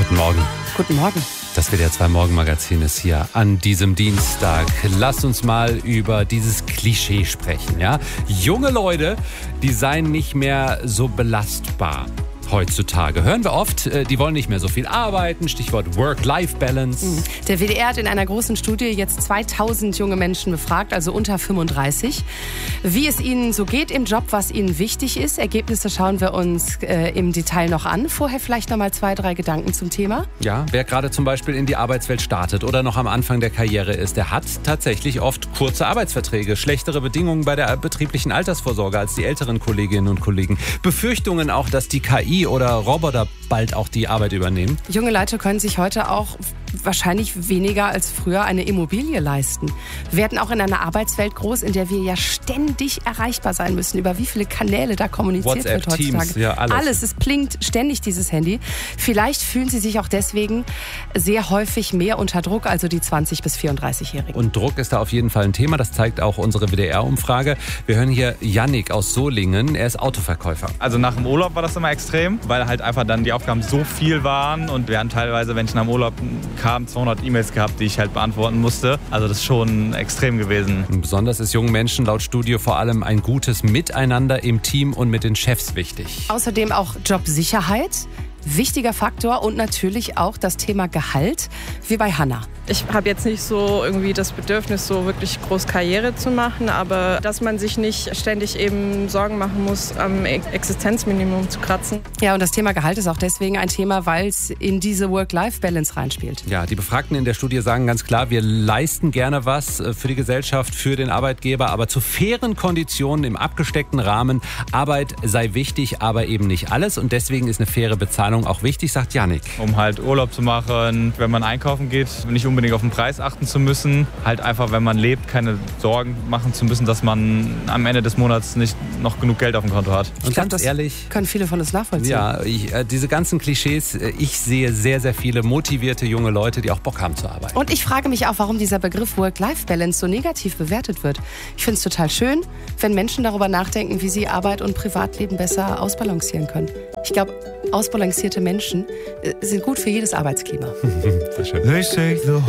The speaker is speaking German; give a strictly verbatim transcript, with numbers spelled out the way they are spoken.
Guten Morgen. Guten Morgen. Das W D R zwei Morgenmagazin ist hier an diesem Dienstag. Lasst uns mal über dieses Klischee sprechen. Ja? Junge Leute, die seien nicht mehr so belastbar. Heutzutage hören wir oft, die wollen nicht mehr so viel arbeiten, Stichwort Work-Life-Balance. Der W D R hat in einer großen Studie jetzt zweitausend junge Menschen befragt, also unter fünfunddreißig, wie es ihnen so geht im Job, was ihnen wichtig ist. Ergebnisse schauen wir uns äh, im Detail noch an. Vorher vielleicht noch mal zwei, drei Gedanken zum Thema. Ja, wer gerade zum Beispiel in die Arbeitswelt startet oder noch am Anfang der Karriere ist, der hat tatsächlich oft kurze Arbeitsverträge, schlechtere Bedingungen bei der betrieblichen Altersvorsorge als die älteren Kolleginnen und Kollegen. Befürchtungen auch, dass die K I oder Roboter bald auch die Arbeit übernehmen. Junge Leute können sich heute auch wahrscheinlich weniger als früher eine Immobilie leisten. Wir werden auch in einer Arbeitswelt groß, in der wir ja ständig erreichbar sein müssen. Über wie viele Kanäle da kommuniziert WhatsApp, wird heutzutage. Teams, ja, alles. Alles, es blinkt ständig, dieses Handy. Vielleicht fühlen sie sich auch deswegen sehr häufig mehr unter Druck, also die zwanzig- bis vierunddreißig-Jährigen. Und Druck ist da auf jeden Fall ein Thema, das zeigt auch unsere W D R-Umfrage. Wir hören hier Yannick aus Solingen, er ist Autoverkäufer. Also nach dem Urlaub war das immer extrem, weil halt einfach dann die Aufgaben so viel waren und wir hatten teilweise, wenn ich nach dem Urlaub kam, zweihundert E-Mails gehabt, die ich halt beantworten musste. Also das ist schon extrem gewesen. Und besonders ist jungen Menschen laut Studie vor allem ein gutes Miteinander im Team und mit den Chefs wichtig. Außerdem auch Jobsicherheit, wichtiger Faktor, und natürlich auch das Thema Gehalt, wie bei Hannah. Ich habe jetzt nicht so irgendwie das Bedürfnis, so wirklich groß Karriere zu machen, aber dass man sich nicht ständig eben Sorgen machen muss, am Existenzminimum zu kratzen. Ja, und das Thema Gehalt ist auch deswegen ein Thema, weil es in diese Work-Life-Balance reinspielt. Ja, die Befragten in der Studie sagen ganz klar, wir leisten gerne was für die Gesellschaft, für den Arbeitgeber, aber zu fairen Konditionen im abgesteckten Rahmen. Arbeit sei wichtig, aber eben nicht alles, und deswegen ist eine faire Bezahlung auch wichtig, sagt Yannick. Um halt Urlaub zu machen, wenn man einkaufen geht, nicht unbedingt auf den Preis achten zu müssen. Halt einfach, wenn man lebt, keine Sorgen machen zu müssen, dass man am Ende des Monats nicht noch genug Geld auf dem Konto hat. Und Ich glaub, ganz das ehrlich, können viele von uns nachvollziehen. ja, ich, äh, diese ganzen Klischees, äh, ich sehe sehr, sehr viele motivierte junge Leute, die auch Bock haben zu arbeiten. Und ich frage mich auch, warum dieser Begriff Work-Life-Balance so negativ bewertet wird. Ich finde es total schön, wenn Menschen darüber nachdenken, wie sie Arbeit und Privatleben besser ausbalancieren können. Ich glaube, ausbalancierte Menschen äh, sind gut für jedes Arbeitsklima. Sehr schön.